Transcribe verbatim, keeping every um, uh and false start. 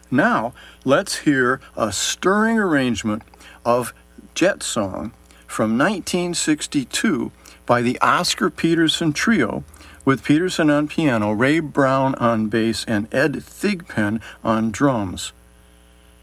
Now, let's hear a stirring arrangement of Jet Song from nineteen sixty-two by the Oscar Peterson Trio, with Peterson on piano, Ray Brown on bass, and Ed Thigpen on drums.